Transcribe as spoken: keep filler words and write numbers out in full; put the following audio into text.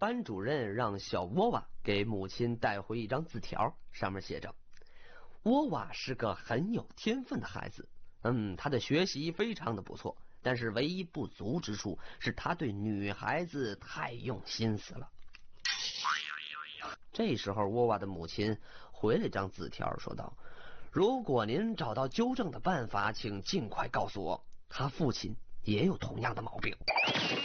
班主任让小窝娃给母亲带回一张字条，上面写着：窝娃是个很有天分的孩子，嗯，他的学习非常的不错，但是唯一不足之处是他对女孩子太用心思了。这时候窝娃的母亲回了一张字条，说道：如果您找到纠正的办法，请尽快告诉我，他父亲也有同样的毛病。